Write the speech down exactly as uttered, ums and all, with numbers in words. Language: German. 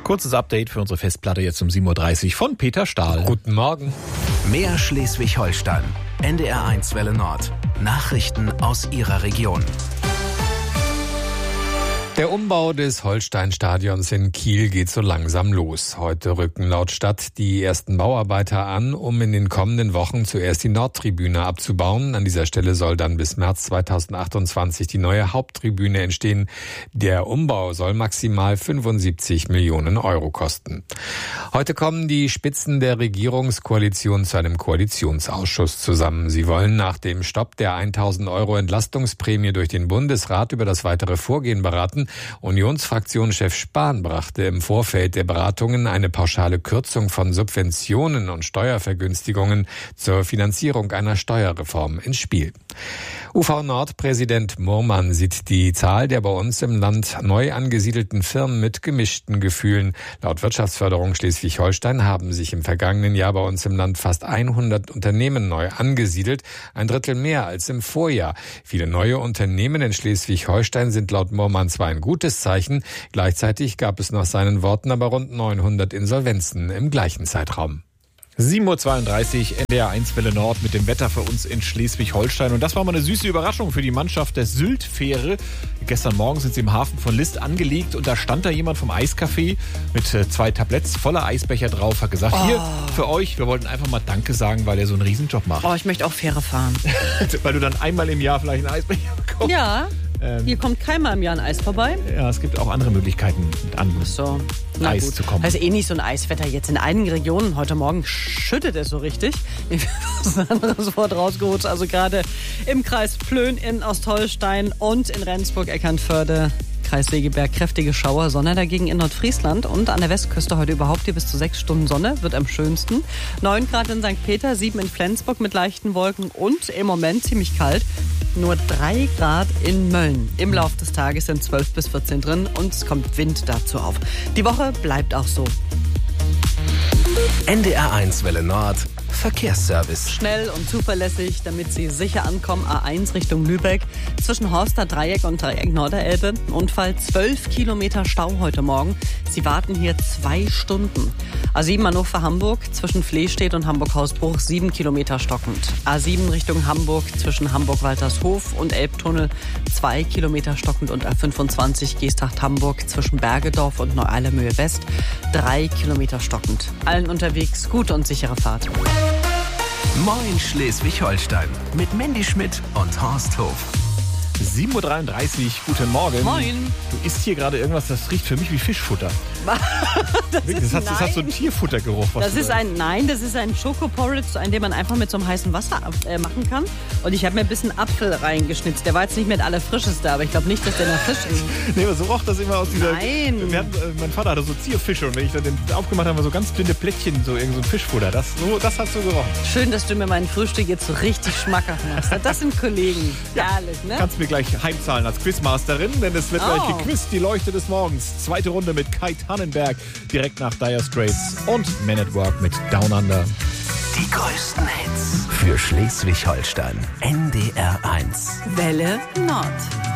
Kurzes Update für unsere Festplatte jetzt um sieben Uhr dreißig von Peter Stahl. Guten Morgen. Mehr Schleswig-Holstein. N D R eins Welle Nord. Nachrichten aus Ihrer Region. Der Umbau des Holstein-Stadions in Kiel geht so langsam los. Heute rücken laut Stadt die ersten Bauarbeiter an, um in den kommenden Wochen zuerst die Nordtribüne abzubauen. An dieser Stelle soll dann bis März zweitausendachtundzwanzig die neue Haupttribüne entstehen. Der Umbau soll maximal fünfundsiebzig Millionen Euro kosten. Heute kommen die Spitzen der Regierungskoalition zu einem Koalitionsausschuss zusammen. Sie wollen nach dem Stopp der tausend Euro Entlastungsprämie durch den Bundesrat über das weitere Vorgehen beraten. Unionsfraktionschef Spahn brachte im Vorfeld der Beratungen eine pauschale Kürzung von Subventionen und Steuervergünstigungen zur Finanzierung einer Steuerreform ins Spiel. U V Nord-Präsident Murmann sieht die Zahl der bei uns im Land neu angesiedelten Firmen mit gemischten Gefühlen. Laut Wirtschaftsförderung Schleswig-Holstein haben sich im vergangenen Jahr bei uns im Land fast hundert Unternehmen neu angesiedelt, ein Drittel mehr als im Vorjahr. Viele neue Unternehmen in Schleswig-Holstein sind laut Murmann zwar ein gutes Zeichen, gleichzeitig gab es nach seinen Worten aber rund neunhundert Insolvenzen im gleichen Zeitraum. sieben Uhr zweiunddreißig, N D R eins Welle Nord mit dem Wetter für uns in Schleswig-Holstein. Und das war mal eine süße Überraschung für die Mannschaft der Sylt-Fähre. Gestern Morgen sind sie im Hafen von List angelegt und da stand da jemand vom Eiscafé mit äh, zwei Tabletts voller Eisbecher drauf, hat gesagt, oh. hier für euch, wir wollten einfach mal Danke sagen, weil er so einen Riesenjob macht. Oh, ich möchte auch Fähre fahren. Weil du dann einmal im Jahr vielleicht einen Eisbecher bekommst. Ja. Ähm, Hier kommt keinmal im Jahr ein Eis vorbei. Ja, es gibt auch andere Möglichkeiten, an So, na Eis gut. zu kommen. Also eh nicht so ein Eiswetter jetzt in einigen Regionen. Heute Morgen schüttet es so richtig. Mir ist ein anderes Wort rausgerutscht. Also gerade im Kreis Plön in Ostholstein und in Rendsburg-Eckernförde, Kreis Segeberg, kräftige Schauer, Sonne dagegen in Nordfriesland und an der Westküste heute überhaupt hier bis zu sechs Stunden Sonne, wird am schönsten. neun Grad in Sankt Peter, sieben in Flensburg mit leichten Wolken und im Moment ziemlich kalt. Nur drei Grad in Mölln. Im Laufe des Tages sind zwölf bis vierzehn drin und es kommt Wind dazu auf. Die Woche bleibt auch so. N D R eins Welle Nord. Verkehrsservice. Schnell und zuverlässig, damit Sie sicher ankommen. A eins Richtung Lübeck. Zwischen Horster Dreieck und Dreieck Norderelbe. Unfall, zwölf Kilometer Stau heute Morgen. Sie warten hier zwei Stunden. A sieben Hannover Hamburg. Zwischen Flehstedt und Hamburg-Hausbruch sieben Kilometer stockend. A sieben Richtung Hamburg. Zwischen Hamburg-Waltershof und Elbtunnel zwei Kilometer stockend. Und A fünfundzwanzig Geesthacht-Hamburg. Zwischen Bergedorf und Neu-Allermöhe West drei Kilometer stockend. Allen unterwegs gute und sichere Fahrt. Moin Schleswig-Holstein mit Mandy Schmidt und Horst Hof. sieben Uhr dreiunddreißig, guten Morgen. Moin. Du isst hier gerade irgendwas, das riecht für mich wie Fischfutter. das, Das, ist, hat, das hat so einen Tierfuttergeruch. was das du ist da- ein, nein, das ist ein Schokoporridge, ein, den man einfach mit so einem heißen Wasser äh, machen kann. Und ich habe mir ein bisschen Apfel reingeschnitzt. Der war jetzt nicht mehr der allerfrischeste, aber ich glaube nicht, dass der nach Fisch riecht. Nee, aber so roch das immer aus dieser... Nein. Wir hatten, äh, mein Vater hatte so Zierfische und wenn ich dann den aufgemacht habe, war so ganz dünne Plättchen, so irgend so ein Fischfutter. Das, so, das hat so gerochen. Schön, dass du mir mein Frühstück jetzt so richtig schmackhaft machst. Das sind Kollegen. Herrlich, ne? Kannst mir gleich heimzahlen als Quizmasterin, denn es wird Oh. gleich gequizt, die Leuchte des Morgens. Zweite Runde mit Kai Tannenberg, direkt nach Dire Straits und Man at Work mit Down Under. Die größten Hits für Schleswig-Holstein. N D R eins. Welle Nord.